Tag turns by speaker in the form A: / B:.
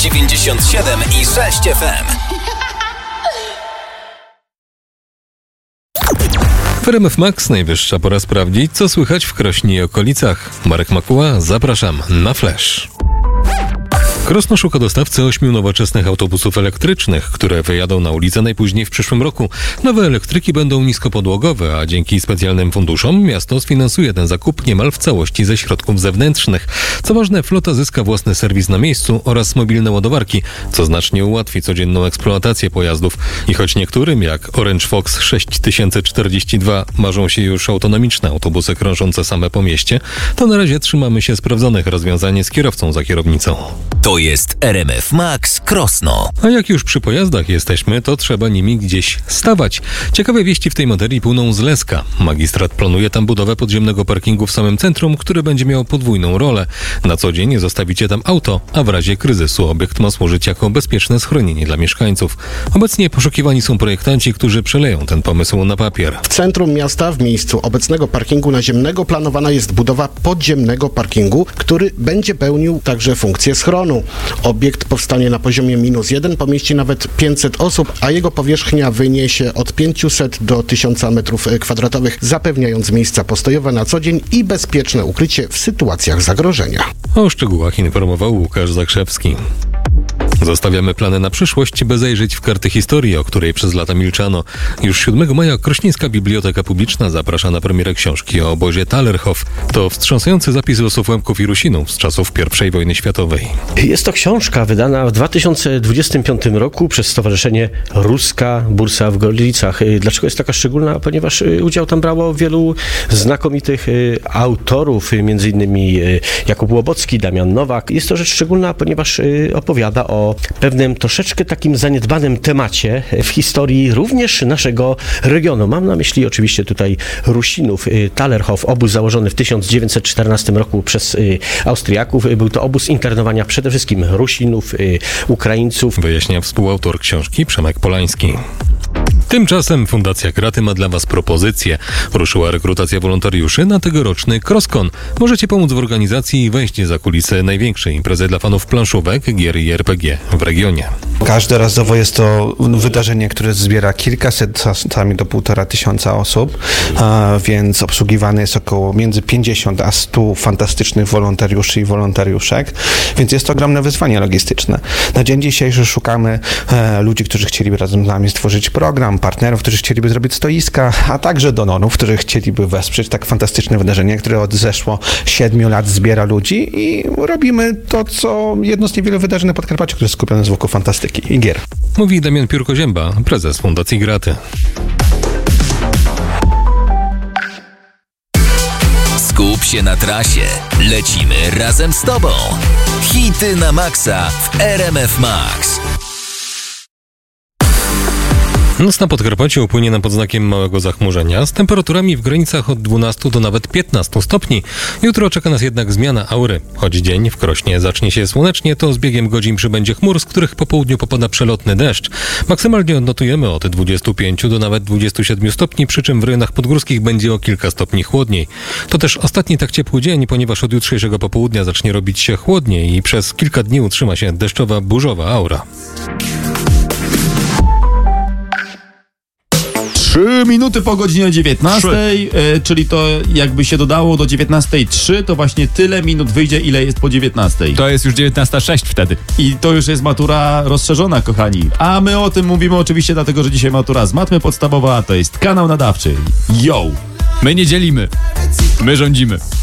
A: 97,6 FM.
B: W RMF Max najwyższa pora sprawdzić, co słychać w Krośnie i okolicach. Marek Makuła, zapraszam na Flash. Krosno szuka dostawcy 8 nowoczesnych autobusów elektrycznych, które wyjadą na ulicę najpóźniej w przyszłym roku. Nowe elektryki będą niskopodłogowe, a dzięki specjalnym funduszom miasto sfinansuje ten zakup niemal w całości ze środków zewnętrznych. Co ważne, flota zyska własny serwis na miejscu oraz mobilne ładowarki, co znacznie ułatwi codzienną eksploatację pojazdów. I choć niektórym, jak Orange Fox 6042, marzą się już autonomiczne autobusy krążące same po mieście, to na razie trzymamy się sprawdzonych rozwiązań z kierowcą za kierownicą.
A: To jest RMF Max Krosno.
B: A jak już przy pojazdach jesteśmy, to trzeba nimi gdzieś stawać. Ciekawe wieści w tej materii płyną z Leska. Magistrat planuje tam budowę podziemnego parkingu w samym centrum, który będzie miał podwójną rolę. Na co dzień zostawicie tam auto, a w razie kryzysu obiekt ma służyć jako bezpieczne schronienie dla mieszkańców. Obecnie poszukiwani są projektanci, którzy przeleją ten pomysł na papier.
C: W centrum miasta, w miejscu obecnego parkingu naziemnego, planowana jest budowa podziemnego parkingu, który będzie pełnił także funkcję schronu. Obiekt powstanie na poziomie -1, pomieści nawet 500 osób, a jego powierzchnia wyniesie od 500 do 1000 m2, zapewniając miejsca postojowe na co dzień i bezpieczne ukrycie w sytuacjach zagrożenia.
B: O szczegółach informował Łukasz Zakrzewski. Zostawiamy plany na przyszłość, by zajrzeć w karty historii, o której przez lata milczano. Już 7 maja Krośnieńska Biblioteka Publiczna zaprasza na premierę książki o obozie Tallerhof. To wstrząsający zapis losów Łemków i Rusinów z czasów I wojny światowej.
D: Jest to książka wydana w 2025 roku przez Stowarzyszenie Ruska Bursa w Gorlicach. Dlaczego jest taka szczególna? Ponieważ udział tam brało wielu znakomitych autorów, m.in. Jakub Łobocki, Damian Nowak. Jest to rzecz szczególna, ponieważ opowiada o pewnym troszeczkę takim zaniedbanym temacie w historii również naszego regionu. Mam na myśli oczywiście tutaj Rusinów. Tallerhof, obóz założony w 1914 roku przez Austriaków. Był to obóz internowania przede wszystkim Rusinów, Ukraińców.
B: Wyjaśnia współautor książki Przemek Polański. Tymczasem Fundacja Kraty ma dla Was propozycję. Ruszyła rekrutacja wolontariuszy na tegoroczny Crosskon. Możecie pomóc w organizacji i wejść za kulisy największej imprezy dla fanów planszówek, gier i RPG w regionie.
E: Każdorazowo jest to wydarzenie, które zbiera kilkaset, czasami do 1500 osób, więc obsługiwane jest około między 50 a 100 fantastycznych wolontariuszy i wolontariuszek, więc jest to ogromne wyzwanie logistyczne. Na dzień dzisiejszy szukamy ludzi, którzy chcieliby razem z nami stworzyć program, partnerów, którzy chcieliby zrobić stoiska, a także donorów, którzy chcieliby wesprzeć tak fantastyczne wydarzenie, które od zeszło 7 lat zbiera ludzi i robimy to, co jedno z niewielu wydarzeń na Podkarpaciu, które jest skupione wokół fantastyki i gier.
B: Mówi Damian Piórko-Zięba, prezes Fundacji Graty.
A: Skup się na trasie. Lecimy razem z Tobą. Hity na maksa w RMF Max.
B: Noc na Podkarpaciu upłynie nam pod znakiem małego zachmurzenia, z temperaturami w granicach od 12 do nawet 15 stopni. Jutro czeka nas jednak zmiana aury. Choć dzień w Krośnie zacznie się słonecznie, to z biegiem godzin przybędzie chmur, z których po południu popada przelotny deszcz. Maksymalnie odnotujemy od 25 do nawet 27 stopni, przy czym w rejonach podgórskich będzie o kilka stopni chłodniej. To też ostatni tak ciepły dzień, ponieważ od jutrzejszego popołudnia zacznie robić się chłodniej i przez kilka dni utrzyma się deszczowa, burzowa aura.
F: 3 minuty po godzinie 19, czyli to jakby się dodało do 19:03, to właśnie tyle minut wyjdzie, ile jest po 19.
G: To jest już 19:06 wtedy.
F: I to już jest matura rozszerzona, kochani. A my o tym mówimy oczywiście dlatego, że dzisiaj matura z matmy podstawowa, a to jest kanał nadawczy. Yo!
G: My nie dzielimy. My rządzimy.